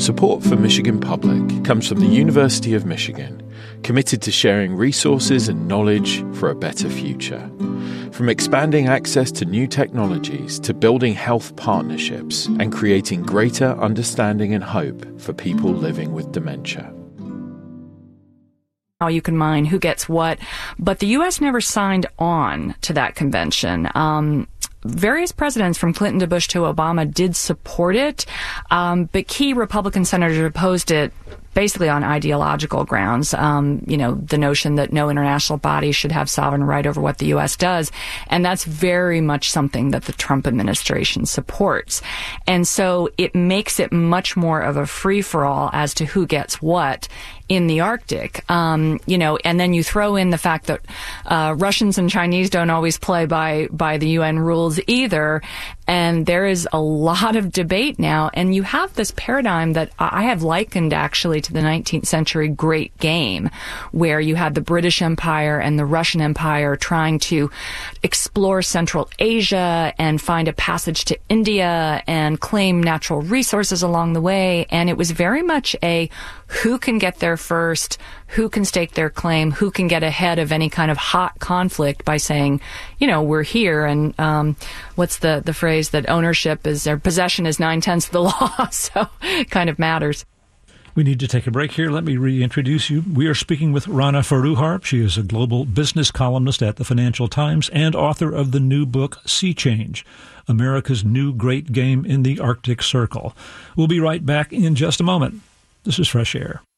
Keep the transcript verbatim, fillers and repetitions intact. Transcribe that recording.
Support for Michigan Public comes from the University of Michigan, committed to sharing resources and knowledge for a better future. From expanding access to new technologies to building health partnerships and creating greater understanding and hope for people living with dementia. How you can mine who gets what, but the U S never signed on to that convention. Um, various presidents from Clinton to Bush to Obama did support it, um, but key Republican senators opposed it basically on ideological grounds. Um, you know, the notion that no international body should have sovereign right over what the U S does. And that's very much something that the Trump administration supports. And so it makes it much more of a free-for-all as to who gets what in the Arctic. Um, you know, and then you throw in the fact that uh, Russians and Chinese don't always play by, by the U N rules either. And there is a lot of debate now. And you have this paradigm that I have likened actually to the nineteenth century Great Game, where you had the British Empire and the Russian Empire trying to explore Central Asia and find a passage to India and claim natural resources along the way. And it was very much a who can get there first, who can stake their claim, who can get ahead of any kind of hot conflict by saying, you know, we're here. And um, what's the, the phrase that ownership is, or possession is nine-tenths of the law, so it kind of matters. We need to take a break here. Let me reintroduce you. We are speaking with Rana Foroohar. She is a global business columnist at the Financial Times and author of the new book, Sea Change, America's New Great Game in the Arctic Circle. We'll be right back in just a moment. This is Fresh Air.